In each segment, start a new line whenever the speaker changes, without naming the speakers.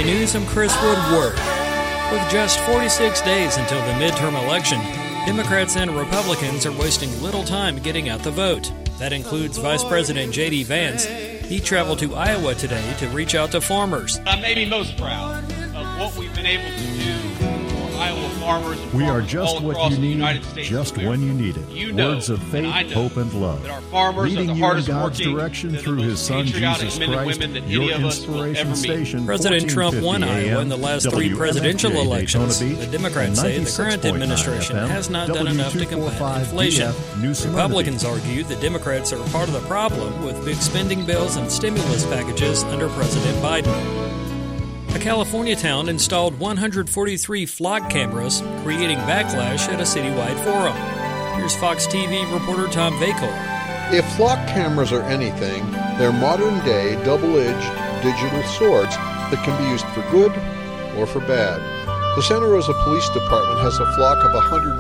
Daily News, I'm Chris Woodward. With just 46 days until the midterm election, Democrats and Republicans are wasting little time getting out the vote. That includes Vice President J.D. Vance. He traveled to Iowa today to reach out to farmers.
I'm maybe most proud of what we've been able to do for Iowa farmers.
We are just what you need, just when you need it. Words of faith, hope, and love. Leading you in God's direction through His Son, Jesus Christ, your inspiration station.
President Trump won Iowa in the last three presidential elections. The Democrats say the current administration has not done enough to combat inflation. Republicans argue the Democrats are part of the problem with big spending bills and stimulus packages under President Biden. A California town installed 143 flock cameras, creating backlash at a citywide forum. Here's Fox TV reporter Tom Vakor.
If flock cameras are anything, they're modern-day, double-edged digital swords that can be used for good or for bad. The Santa Rosa Police Department has a flock of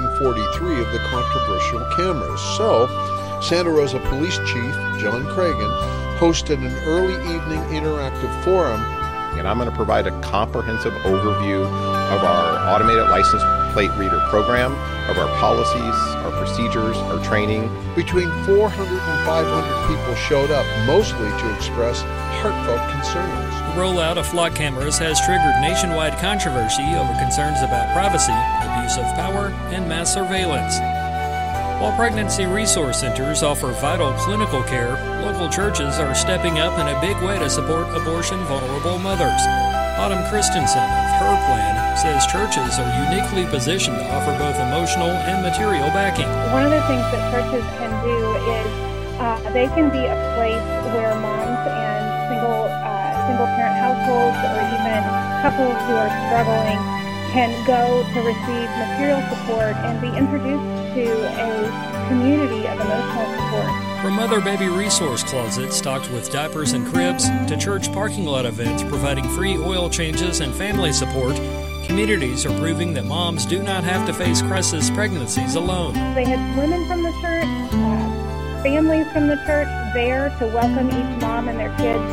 143 of the controversial cameras. So, Santa Rosa Police Chief John Cragen hosted an early evening interactive forum.
And I'm going to provide a comprehensive overview of our automated license plate reader program, of our policies, our procedures, our training.
Between 400 and 500 people showed up, mostly to express heartfelt concerns.
The rollout of flock cameras has triggered nationwide controversy over concerns about privacy, abuse of power, and mass surveillance. While pregnancy resource centers offer vital clinical care, local churches are stepping up in a big way to support abortion-vulnerable mothers. Autumn Christensen of Her Plan says churches are uniquely positioned to offer both emotional and material backing.
One of the things that churches can do is they can be a place where moms and single-parent households or even couples who are struggling can go to receive material support and be introduced to a community of emotional support.
From mother-baby resource closets stocked with diapers and cribs to church parking lot events providing free oil changes and family support, communities are proving that moms do not have to face crisis pregnancies alone.
They had women from the church, families from the church there to welcome each mom and their kids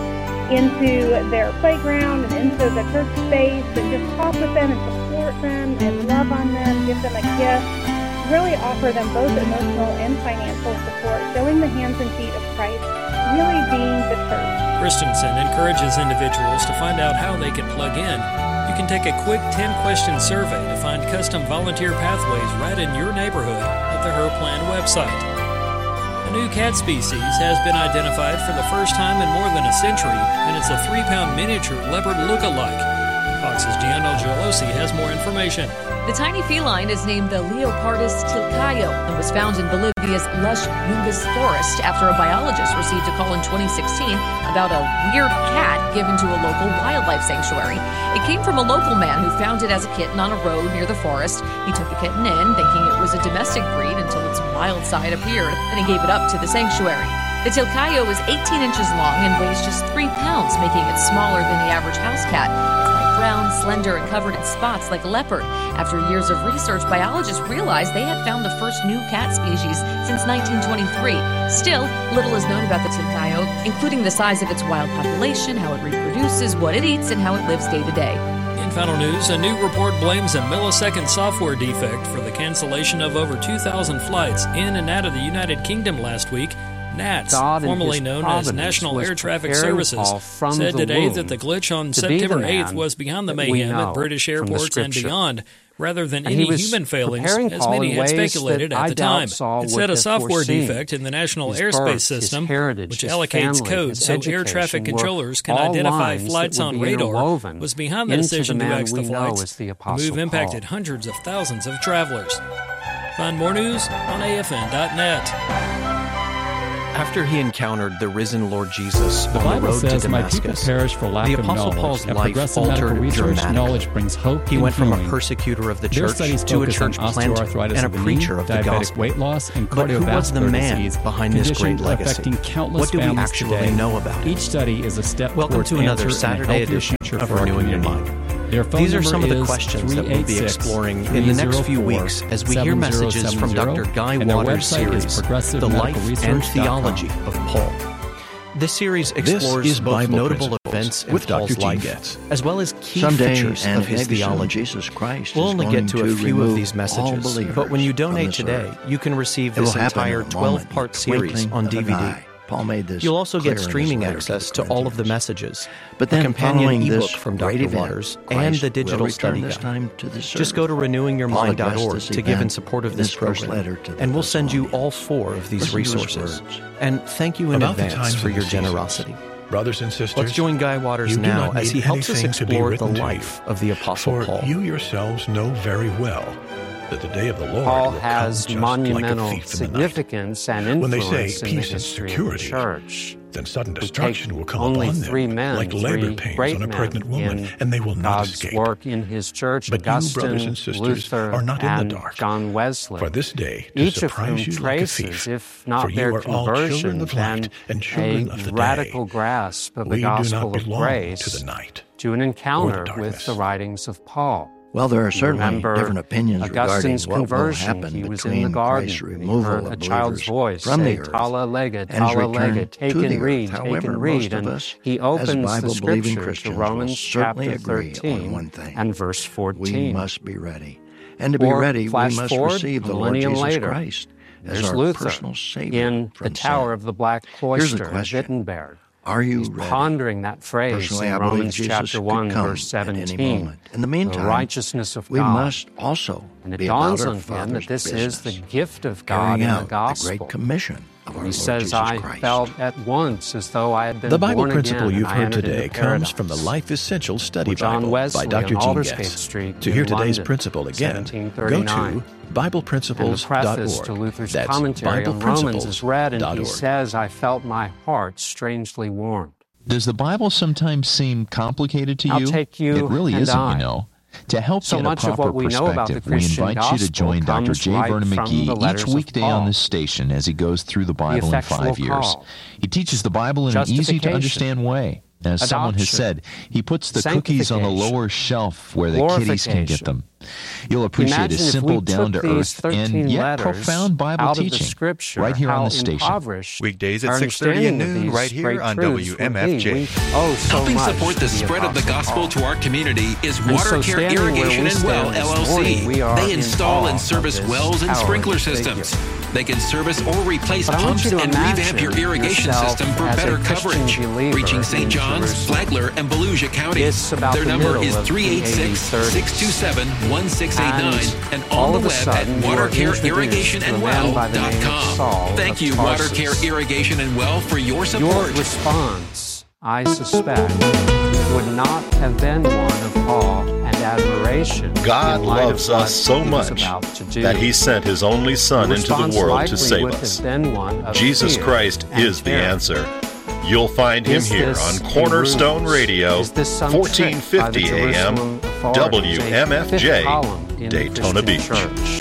into their playground and into the church space and just talk with them and support them and love on them, give them a gift. Really offer them both emotional and financial support, showing the hands and feet of Christ, really being the church.
Christensen encourages individuals to find out how they can plug in. You can take a quick 10-question survey to find custom volunteer pathways right in your neighborhood at the Her Plan website. A new cat species has been identified for the first time in more than a century, and it's a 3-pound miniature leopard look-alike. Fox's Gianno Gelosi has more information.
The tiny feline is named the Leopardus tilcaio and was found in Bolivia's lush Yungas forest after a biologist received a call in 2016 about a weird cat given to a local wildlife sanctuary. It came from a local man who found it as a kitten on a road near the forest. He took the kitten in, thinking it was a domestic breed until its wild side appeared. Then he gave it up to the sanctuary. The tilcaio is 18 inches long and weighs just 3 pounds, making it smaller than the average house cat. It's light brown, slender, and covered in spots like a leopard. After years of research, biologists realized they had found the first new cat species since 1923. Still, little is known about the tilcaio, including the size of its wild population, how it reproduces, what it eats, and how it lives day to day.
In final news, a new report blames a millisecond software defect for the cancellation of over 2,000 flights in and out of the United Kingdom last week. NATS, formerly known as National Air Traffic Services, said today that the glitch on September 8th was beyond the mayhem at British airports and beyond, rather than any human failings, as many had speculated at the time. It said a software defect in the National Airspace System, which allocates code so air traffic controllers can identify flights on radar, was behind the decision to X the flights. The move impacted hundreds of thousands of travelers. Find more news on AFN.net.
After he encountered the risen Lord Jesus
the
on
Bible
the road
says,
to Damascus,
my people perish for lack
the
of
Apostle
knowledge.
Paul's
At
life altered dramatically.
Knowledge brings hope.
He went from
healing.
a persecutor of the
Their
church
studies
to a
focus
church
on
planter
osteoarthritis
and a
of the
preacher
knee,
of the
diabetic
gospel.
weight loss, and
But who was the
cardiovascular
man
disease,
behind this great legacy?
affecting countless
What do we
families
actually
today.
know about it?
Each study is a step
Welcome
towards
to another
answer
Saturday
and a
edition
future
of
for our
Renewing Your
community.
Mind.
Their phone
These are some of the
number
questions that we'll be exploring in the next few weeks as we hear messages from Dr. Guy Waters' series, The Life and Theology of Paul. This series explores both notable events events and
with Dr.
Paul's life,
Getz.
as well as key
Someday,
features
and
of his
maybe soon,
theology.
Jesus Christ
We'll
is
only
going
get to a
to
few of
remove
these
all
messages,
believers
but when you
from
donate
this
today,
earth.
you can receive
It will
this
happen
entire
in a moment,
12-part series
twinkling
on
of an
DVD.
eye. Paul made this
You'll also
clear
get
in his
streaming
letter
access
to
to
the
all of the
Corinthians.
messages,
But
a
then
companion
following
ebook
this
from
great
Dr.
event,
Waters, and
Christ
the digital
will
study
return this
guide.
time to this
Just go to
earth.
renewingyourmind.org
Paul addressed this
to give in
event
support of
in
this
his first
program,
letter to the
and we'll send you
Thessalonians.
all 4 of these
Listen to his
resources.
words.
And thank you in
About the
advance
times
for
and
your
the seasons.
generosity.
Brothers and sisters,
Let's join Guy Waters
you do
now
not
as he
need
helps us
anything to be
explore the
written to
life
you.
of the Apostle
For
Paul.
you yourselves know very well that the day of the Lord
Paul
will
has
come just
monumental
like a thief in the night.
significance and
When they
influence
say
in the
peace and
history of the
security,
church.
then sudden
We
destruction
take
will come
only
upon
3
them
men,
like
3
labor pains
great
on a
men
pregnant woman,
in
and they will not
God's
escape.
work in His church,
But you,
Augustine,
brothers and sisters,
Luther,
are not in
and
the dark.
John Wesley.
For this day to
Each of
surprise
whom
you like a
traces,
thief.
if not
For you
their
are all children
conversion,
of light
then
and children
a
of the
radical
day.
grasp of the
We do
gospel
not
of
belong
grace
to the night
to an encounter
or the
with
darkness.
the writings of Paul.
Well, there are certainly
Remember
different opinions
Augustine's
regarding what will
conversion.
happen
He was
between
in the garden.
Christ's
He
removal
heard
of
a child's
believers
voice
from
say,
the earth
Tala Lega,
and his
Tala
return
Lega, take
to the
and
earth.
read,
However,
take and
most
read.
of
And
us,
he
as
opens the
Bible-believing
scripture to
Christians, will
Romans
certainly
chapter
agree on
13
one thing.
and verse 14.
We must be ready. And to be
Or
ready, we
flash
must
forward
receive
a
the Lord
millennium
Jesus
later.
Christ as
There's
our
Luther
personal Savior
in
from
the Tower
sin.
of the Black
Here's the
Cloister,
question.
Wittenberg.
Are you
He's
ready?
pondering that phrase
Personally,
in
I believe
Romans
Jesus
chapter
could
1,
come
verse
at any
17.
moment. In the meantime,
the righteousness of
we
God.
must also
And it
be about
dawns
our
on him
Father's
that this
business,
is the gift of God
carrying
in
out
the gospel.
the Great Commission of our
He
Lord
says,
Jesus
I
Christ.
felt at once as though I had been
The Bible
born
principle
again,
you've
and I
heard
entered
today
into
comes
paradise.
from the Life Essential Study
John
Bible
Wesley
by Dr.
on
Gene
Aldersgate
Getz.
Street
To
in
hear today's
London,
principle again, go
1739.
to BiblePrinciples.org.
And the preface to Luther's
That's
commentary on Romans is read, and he
BiblePrinciples.org.
says, I felt my heart strangely warmed.
Does the Bible sometimes seem complicated to you?
I'll take you
It really
and
isn't,
I.
you know. To help
So
get
much
a
of
proper
what we know about the
perspective, we
Christian
invite you to
gospel
join Dr.
comes
J.
right
Vernon
from the
McGee
letters
each
of
weekday
Paul.
on this station as he goes through the Bible in
effectual
5 years.
call.
He teaches the Bible in an easy-to-understand way. As someone has said, he puts the cookies on the lower shelf where the kiddies can get them. You'll appreciate his simple, down-to-earth, and yet profound Bible teaching right here on the station.
Weekdays at 6:30 and noon right here on WMFJ.
Helping support the spread of the gospel to our community is WaterCare Irrigation and Well, LLC. They install and service wells and sprinkler systems. They can service or replace pumps and revamp your irrigation system for better coverage. Reaching St. John's, Flagler, and Volusia counties. Their number is 386-627-1689 and on the web at watercareirrigationandwell.com. Thank you, WaterCare Irrigation and Well, for your support.
Your response, I suspect, would not have been one of awe and admiration.
God loves us so much that He sent His only Son into the world to save us. Jesus Christ is the answer. You'll find Him here on Cornerstone Radio, 1450 AM, WMFJ, Daytona Beach.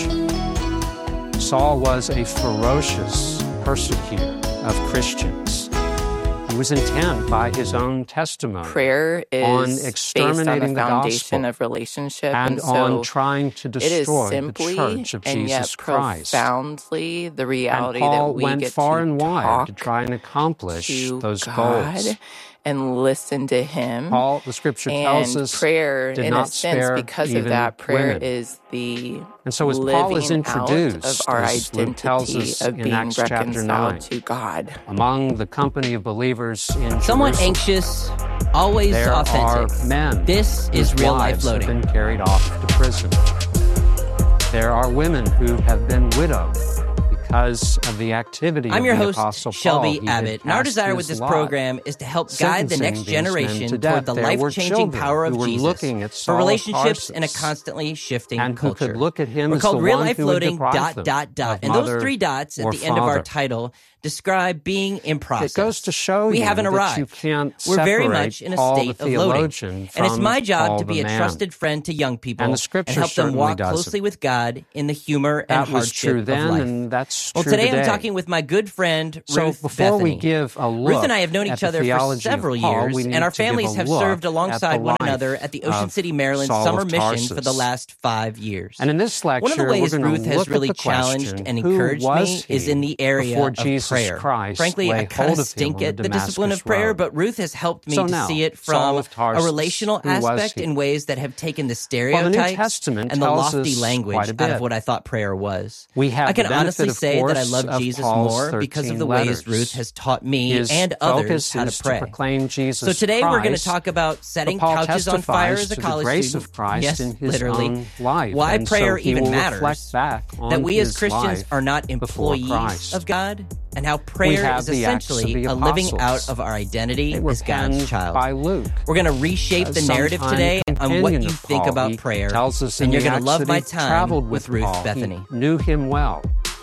Saul was a ferocious persecutor of Christians. He was intent by his own testimony
prayer is
on
based
exterminating
on the
the
foundation
gospel
of relationship,
and
so
on trying to
it is
destroy
simply
the church of
and
Jesus
yet
Christ.
profoundly the reality
And Paul
that we
went
get
far
to
and wide
talk
to try and accomplish
to
those
God
goals.
and listen to Him.
Paul, the Scripture tells
and
us,
prayer,
did
in
not
a sense,
spare
because of
even
that, prayer
women.
is the
And so as Paul is
living out
introduced,
of our
as Luke tells
identity
us
of
in
being
Acts chapter 9,
reconciled to God.
among the company of believers in
Someone
Jerusalem,
anxious, always
there
authentic.
are men
This is
whose
real life
wives
loading.
have been carried off to prison. There are women who have been widowed because of the activity
I'm
of
your
the
host,
Apostle
Shelby
Paul. He
Abbott,
had
and our
cast
desire
his
with this
lot,
program is to help guide the
sentencing
next
these men
generation
to death.
toward the
There were
life-changing
children
power of
who were
Jesus
looking at
for
Saul of
relationships in a
Tarsus
constantly shifting
and who
culture.
could look at him
We're
as
called
the
Real
one
Life
who would
Loading ...
deprive them of
And those
mother
3 dots at
or
the end of our
father.
title describe being in process.
It goes to show
we
you
haven't
that
arrived.
you can't
We're very
separate
much in a
Paul
state
the
of loading.
theologian
And it's
from
my job
Paul
to be
the
a
man.
trusted friend to young people
And the Scripture
help them
certainly
walk
does it.
closely with God in the humor
That
and
was
hardship
true
of
then,
life.
and that's
Well,
true
today
today.
I'm talking with my good friend
So
Ruth
before
Bethany.
we give a look
Ruth and I have known
at
each
the
other for
theology of
several
Paul,
years,
we need
and our
to give
families
a
have
look
served
at
alongside
the
one
life
another at the Ocean
of
City, Maryland
Saul
summer
of
mission
Tarsus.
for the last 5 years.
And in this lecture,
one of the ways
we're going
Ruth
to
has
look
really
at the
challenged
question,
and
who
encouraged
was
me is
he
in the area
before
of
Jesus
prayer.
Christ
Frankly, I kind of stink at the discipline of prayer, but Ruth has helped me to see it from a relational aspect in ways that have taken the stereotypes and the lofty language out of what I thought prayer was. I can honestly say that I love Jesus more because of the ways Ruth has taught me and others how to pray. So today we're going to talk about setting couches on fire as a college student. Yes, literally. Why prayer even matters. That we as Christians are not employees of God, and how prayer is essentially a living out of our identity as God's child. We're going to reshape the narrative today on what you think about prayer, and you're going to love my time with Ruth Bethany.
Knew him well.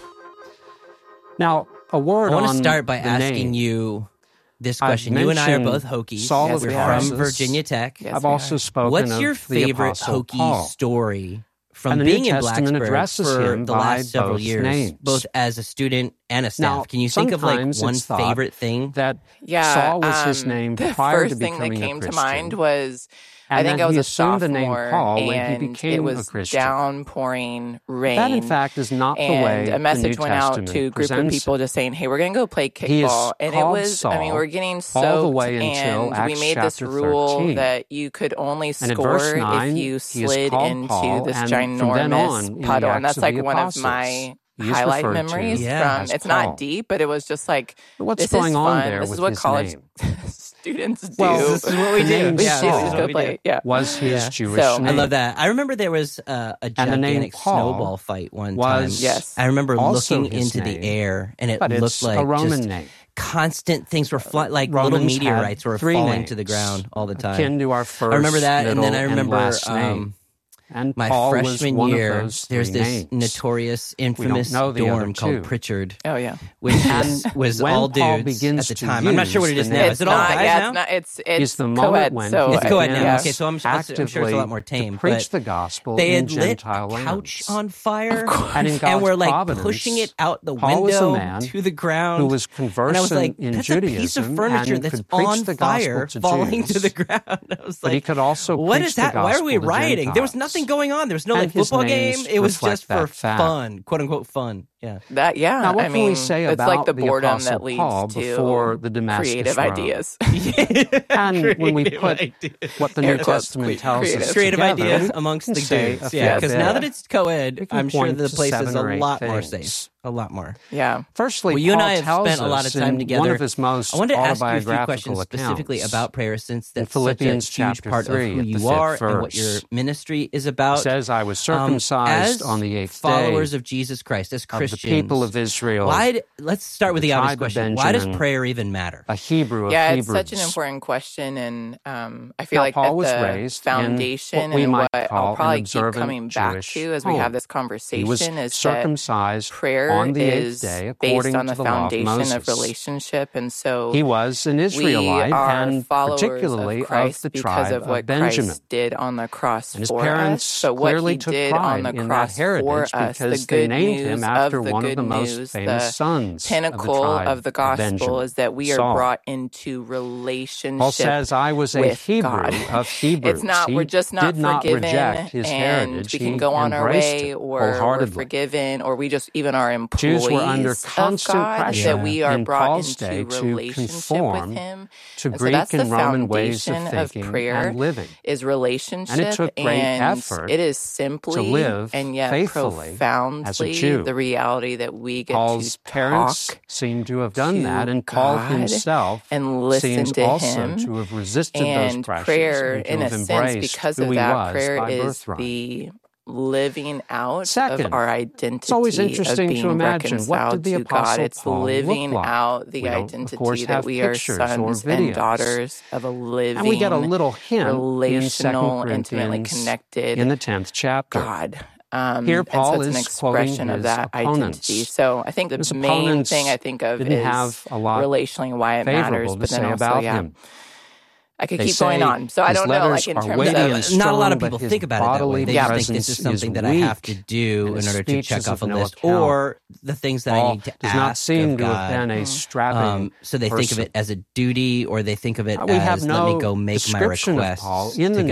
Now, a word
I want to start by asking you this question. You and I are both Hokies. We're from Virginia Tech.
I've also spoken
What's your favorite Hokie story from being in Blacksburg for the last several years, both as a student and a staff?
Now,
can you think of like one favorite thing?
That Saul was his name prior to becoming a Christian.
The first thing that came to mind was, I think I was a sophomore, and it was downpouring rain.
That, in fact, is not the way
a message went out to a group of people just saying, hey, we're going to go play kickball. And it was, we're getting soaked, and we made this rule that you could only score if you slid into this ginormous puddle. And that's like one of my highlight memories from, it's not deep, but it was just like,
what's going on there?
This is what college students do.
Well, this is what we do.
We just go play.
Was his Jewish name.
I love that. I remember there was a gigantic snowball fight one time.
Yes.
I remember looking into the air, and it looked like
a Roman
just
name.
Constant things were flying, like little meteorites were falling to the ground all the time.
Akin to our first,
I remember that, and then I remember
last name. And
my
Paul
freshman
was
year,
those
there's this
names.
Notorious, infamous dorm called Pritchard.
Oh, yeah.
Which was all dudes at the time. I'm not sure what it is now. Is it all guys now?
It's
the moment when
so
it's co-ed now.
Yeah.
Okay, so I'm sure it's a lot more tame.
Preach the gospel.
They
in
had lit
Gentile
a couch
lands.
on fire,
and in God's
were like
providence,
pushing it out the
Paul was a
window
man
to the ground.
who was conversant
and I was like,
in
that's
Judaism
a piece of furniture
and
that's
could preach
on
the
fire,
gospel to
falling
Jews.
to the ground. I was
But he
like,
could also
what
preach
is that?
the
Why are we
gospel to
rioting? There was
Gentiles.
nothing going on. There was no
And
like
his
football
names
game. It was
reflect
just for
that fact.
fun, quote unquote fun. Yeah.
That
Now, what
I
can
mean,
we say
it's
about
like the
the
boredom
Apostle
that leads
Paul before the
to
Damascus
creative
Road?
ideas.
And when we put what the New Testament tells us
creative
together,
ideas amongst the dudes. Yeah, because now that it's co-ed, I'm sure the place is a lot more safe. A lot more.
Yeah.
Firstly,
well, you and
Paul
I have spent a lot of time together.
One of his most
I wanted to ask you a few
autobiographical
questions specifically
accounts.
about prayer, since that's
Philippians
such a huge
chapter
part of
3
who
at the
you
5th
are
verse.
and what your ministry is about.
It says, I was circumcised on the 8th
followers
day
of Jesus Christ, as Christians,
of the people of Israel.
Let's start with the obvious question. Why does prayer even matter?
A Hebrew of
Hebrews.
Hebrews.
It's such an important question, and I feel
now,
like
Paul was
the
raised
foundation
in what we
and what
call
I'll probably
an
keep coming back
Jewish
to as
home.
we have this conversation
he was
is
circumcised
that prayer
on the 8th
is
day,
based on the
to the law of
foundation
Moses.
of relationship, and so
he was an Israelite,
we are
and
followers
particularly
of Christ
of the
because
tribe
of what
Benjamin.
Christ did on the cross
and his
for
parents
us. But what
clearly
he
took
did
pride
on the
in
cross
that heritage
for us,
because
the
they
good
named
news
him after
of the
one of
good
the most
news,
famous
the
sons
pinnacle
of the tribe
gospel
Benjamin,
is that we are
Saul.
brought into relationship.
Paul says, I was a
with
Hebrew
God.
of Hebrews.
It's not,
he
we're just not
did not
forgiven,
reject his
and
heritage.
we can
He
go on our
embraced
way,
it
or we're
wholeheartedly.
forgiven, or we just even are employees
Jews were under
of
constant
God,
pressure
that we are
in
brought
Paul's
into
day to
relationship
conform
with Him.
to
And so
Greek
that's the
and Roman ways of
foundation
thinking
prayer
and living.
Is relationship,
And it took great
and
effort
it is simply
to live
and yet
faithfully
profoundly
as a Jew.
the reality that we get
Paul's
to
parents
talk
seem to have done
to
that, and Paul
God
himself
and listen
seems
to
also
Him.
to have resisted
And
those pressures
prayer,
and to
in a
have
sense,
embraced
because
who
of
he
that,
was
prayer
by
is
birthright.
the living out
Second,
of our identity.
it's always interesting
of being
to imagine, what
reconciled
did the
to God.
Apostle
It's
Paul
living
look like?
out the
We don't,
identity
of course,
that
have
we are
pictures or
sons
videos.
and daughters of a living,
And we get a little hint
relational,
in 2
intimately
Corinthians
connected
in the 10th chapter.
God.
Here, Paul
and so it's an
is
expression
quoting
of
his
that
opponents.
identity. So I think
His
the main
opponents
thing I think of
didn't
is
have a lot
relationally why it matters,
favorable
but
to
then
say
also,
about
yeah.
him.
I could
They
keep going
say
on. So I
his
don't know, like
letters
in
are
terms
weighty and
of...
strong,
Not a lot of
but
people
his
think about it that way.
bodily
They just think
presence
this is something
is
that I have to
weak,
do
and
in
his
order to
speech
check
is
off a
of no
list,
account.
or the things that I
Paul
need to
does
ask
not seem
of
to
God.
have been a strapping
So they think of it as a duty, or they think of it
we have
as,
no
let me go make my
description
requests
of Paul in
to
the New